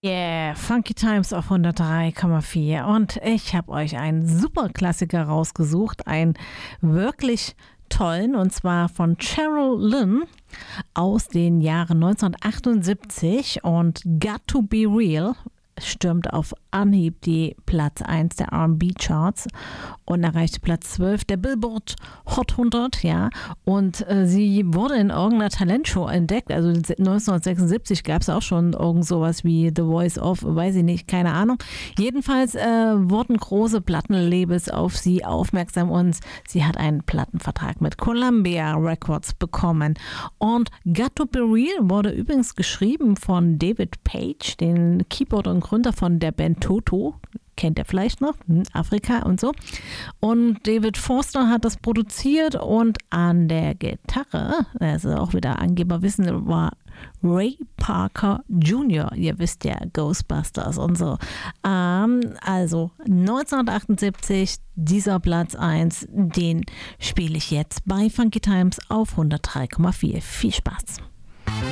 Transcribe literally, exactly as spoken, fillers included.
Yeah, Funky Times auf hundertdrei Komma vier und ich habe euch einen super Klassiker rausgesucht, einen wirklich tollen, und zwar von Cheryl Lynn aus den Jahren neunzehnhundertachtundsiebzig, und Got to Be Real stürmt auf Anhieb die Platz eins der R und B-Charts und erreichte Platz zwölf der Billboard Hot hundert, ja, und äh, sie wurde in irgendeiner Talentshow entdeckt, also neunzehnhundertsechsundsiebzig gab es auch schon irgend sowas wie The Voice of, weiß ich nicht, keine Ahnung. Jedenfalls äh, wurden große Plattenlabels auf sie aufmerksam und sie hat einen Plattenvertrag mit Columbia Records bekommen. Und Got to Be Real wurde übrigens geschrieben von David Page, den Keyboard und Gründer von der Band Toto, kennt ihr vielleicht noch, Afrika und so. Und David Foster hat das produziert und an der Gitarre, also auch wieder Angeberwissen, war Ray Parker Junior Ihr wisst ja, Ghostbusters und so. Ähm, also neunzehnhundertachtundsiebzig, dieser Platz eins, den spiele ich jetzt bei Funky Times auf hundertdrei Komma vier. Viel Spaß.